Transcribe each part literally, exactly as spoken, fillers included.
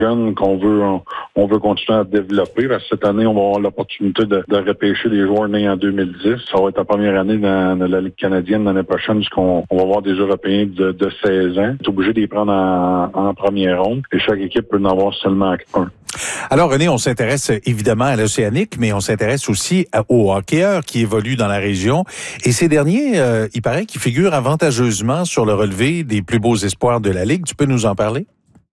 jeunes qu'on veut on, on veut continuer à développer. Parce que cette année, on va avoir l'opportunité de, de repêcher des joueurs nés en deux mille dix. Ça va être la première année dans, dans la Ligue canadienne l'année prochaine, puisqu'on on va avoir des Européens de, de seize ans. On est obligé de les prendre en, en première ronde et chaque équipe peut en avoir seulement un. Alors René, on s'intéresse évidemment à l'Océanique, mais on s'intéresse aussi aux hockeyeurs qui évoluent dans la région. Et ces derniers, euh, il paraît qu'ils figurent avantageusement sur le relevé des plus beaux espoirs de la Ligue. Tu peux nous en parler?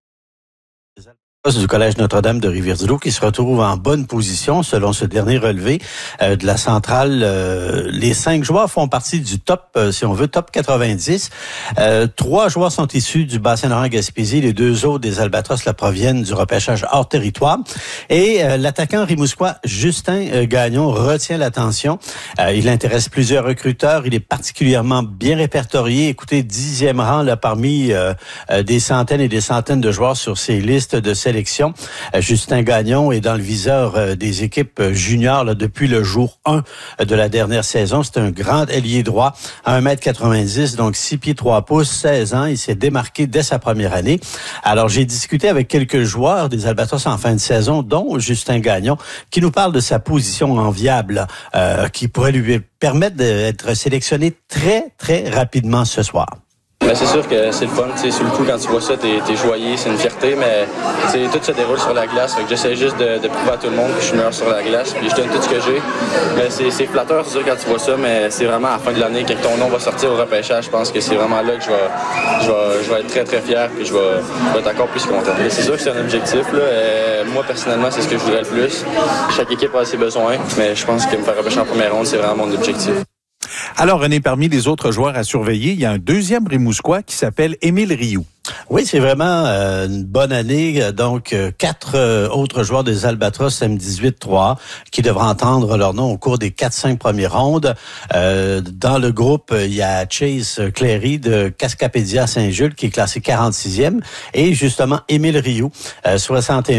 Du Collège Notre-Dame de Rivière-du-Loup qui se retrouve en bonne position selon ce dernier relevé euh, de la centrale. Euh, les cinq joueurs font partie du top, euh, si on veut, top quatre-vingt-dix. Euh, trois joueurs sont issus du bassin Laurent-Gaspésie. Les deux autres des Albatros là, proviennent du repêchage hors territoire. Et euh, l'attaquant rimouskois Justin euh, Gagnon retient l'attention. Euh, il intéresse plusieurs recruteurs. Il est particulièrement bien répertorié. Écoutez, dixième rang là, parmi euh, euh, des centaines et des centaines de joueurs sur ces listes de sélection. Justin Gagnon est dans le viseur euh, des équipes juniors là, depuis le jour un de la dernière saison. C'est un grand ailier droit à un mètre quatre-vingt-dix, donc six pieds trois pouces, seize ans. Il s'est démarqué dès sa première année. Alors, j'ai discuté avec quelques joueurs des Albatros en fin de saison, dont Justin Gagnon, qui nous parle de sa position enviable, euh, qui pourrait lui permettre d'être sélectionné très, très rapidement ce soir. Ben c'est sûr que c'est le fun, tu sais, sur le coup, quand tu vois ça, t'es, t'es joyeux, c'est une fierté, mais tu sais, tout se déroule sur la glace, fait que j'essaie juste de, de prouver à tout le monde que je suis meilleur sur la glace, puis je donne tout ce que j'ai. Mais c'est, c'est flatteur, c'est sûr, quand tu vois ça, mais c'est vraiment à la fin de l'année, quand ton nom va sortir au repêchage, je pense que c'est vraiment là que je vais, je vais, je vais être très, très fier, puis je vais, je vais être encore plus content. Mais c'est sûr que c'est un objectif, là. Euh, moi, personnellement, c'est ce que je voudrais le plus. Chaque équipe a ses besoins, mais je pense que me faire repêcher en première ronde, c'est vraiment mon objectif. Alors, René, parmi les autres joueurs à surveiller, il y a un deuxième Rimouskois qui s'appelle Émile Rioux. Oui, c'est vraiment euh, une bonne année. Donc, euh, quatre euh, autres joueurs des Albatros M dix-huit trois qui devraient entendre leur nom au cours des quatre cinq premières rondes. Euh, dans le groupe, il y a Chase Cléry de Cascapédia Saint-Jules qui est classé quarante-sixième et justement Émile Rioux, euh, soixante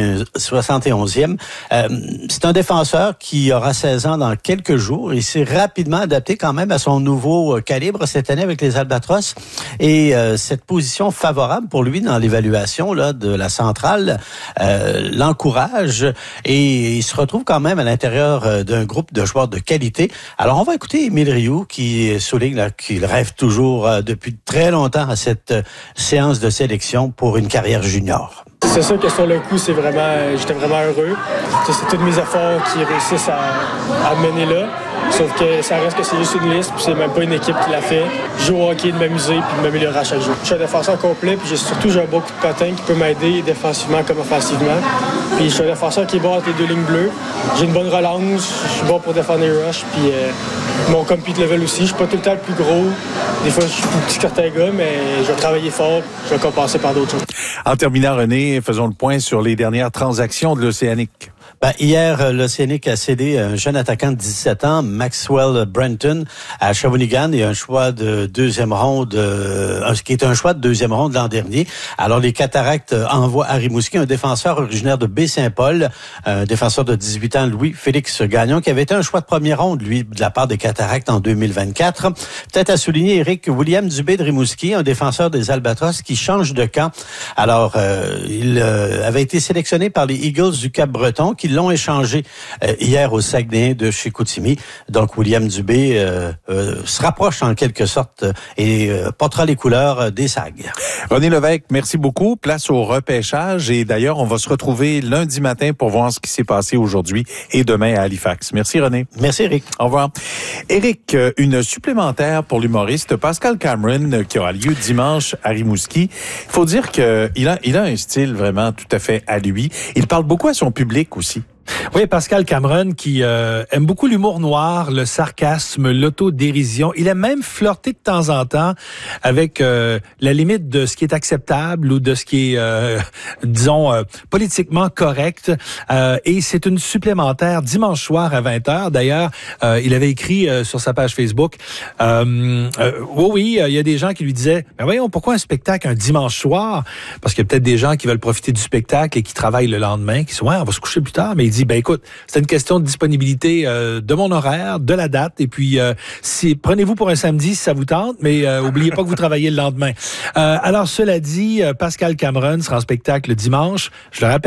et onzième. Euh, c'est un défenseur qui aura seize ans dans quelques jours. Il s'est rapidement adapté quand même à son nouveau calibre cette année avec les Albatros et euh, cette position favorable pour lui dans l'évaluation là de la centrale euh, l'encourage et il se retrouve quand même à l'intérieur d'un groupe de joueurs de qualité. Alors on va écouter Émile Rioux qui souligne là, qu'il rêve toujours euh, depuis très longtemps à cette euh, séance de sélection pour une carrière junior. C'est sûr que sur le coup, c'est vraiment, j'étais vraiment heureux. C'est, c'est tous mes efforts qui réussissent à, à mener là. Sauf que ça reste que c'est juste une liste, puis c'est même pas une équipe qui l'a fait. Je joue au hockey, de m'amuser, puis de m'améliorer à chaque jour. Je suis un défenseur complet, puis j'ai surtout j'ai un bon coup de patin qui peut m'aider défensivement comme offensivement. Puis je suis un défenseur qui est bon entre les deux lignes bleues. J'ai une bonne relance, je suis bon pour défendre les rushs, puis euh, mon compete level aussi. Je suis pas tout le temps le plus gros. Des fois, je suis plus petit que certains gars, mais je vais travailler fort, je vais compenser par d'autres choses. En terminant, René, faisons le point sur les dernières transactions de l'Océanique. Ben, hier, l'Océanique a cédé un jeune attaquant de dix-sept ans, Maxwell Brenton, à Shawinigan et un choix de deuxième ronde, euh, qui est un choix de deuxième ronde l'an dernier. Alors, les Cataractes envoient à Rimouski un défenseur originaire de Baie-Saint-Paul, un défenseur de dix-huit ans, Louis-Félix Gagnon, qui avait été un choix de première ronde, lui, de la part des Cataractes en deux mille vingt-quatre. Peut-être à souligner Éric William Dubé de Rimouski, un défenseur des Albatros qui change de camp. Alors, euh, il euh, avait été sélectionné par les Eagles du Cap-Breton, qui l'ont échangé euh, hier au Saguenay de chez Chicoutimi. Donc, William Dubé euh, euh, se rapproche en quelque sorte euh, et euh, portera les couleurs euh, des Sags. René Lévesque, merci beaucoup. Place au repêchage. Et d'ailleurs, on va se retrouver lundi matin pour voir ce qui s'est passé aujourd'hui et demain à Halifax. Merci, René. Merci, Éric. Au revoir. Éric, une supplémentaire pour l'humoriste Pascal Cameron qui aura lieu dimanche à Rimouski. Il faut dire qu'il a, il a un style vraiment tout à fait à lui. Il parle beaucoup à son public aussi. Oui, Pascal Cameron qui euh, aime beaucoup l'humour noir, le sarcasme, l'autodérision. Il aime même flirter de temps en temps avec euh, la limite de ce qui est acceptable ou de ce qui est, euh, disons, euh, politiquement correct. Euh, et c'est une supplémentaire dimanche soir à vingt heures. D'ailleurs, euh, il avait écrit euh, sur sa page Facebook, euh, euh, oui, oui, il y a des gens qui lui disaient, mais voyons, pourquoi un spectacle un dimanche soir? Parce qu'il y a peut-être des gens qui veulent profiter du spectacle et qui travaillent le lendemain, qui disent, ouais, on va se coucher plus tard. Mais il dit, ben écoute, c'est une question de disponibilité euh, de mon horaire, de la date, et puis euh, si prenez-vous pour un samedi si ça vous tente, mais euh, oubliez pas que vous travaillez le lendemain. Euh, alors cela dit, Pascal Cameron sera en spectacle dimanche. Je le rappelle.